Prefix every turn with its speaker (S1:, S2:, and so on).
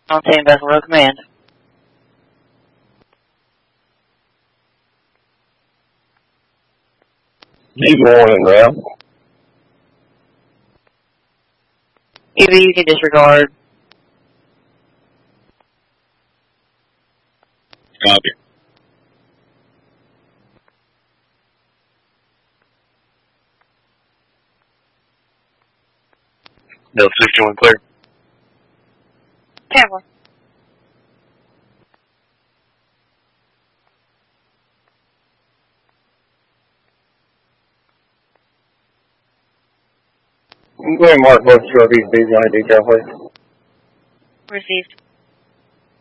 S1: On same vessel, row command.
S2: Need warning, Ralph.
S1: EV, you can disregard.
S3: Copy. Delta 61 clear.
S1: Camera.
S2: Go ahead and mark both QRVs busy on a detail, please.
S1: Received.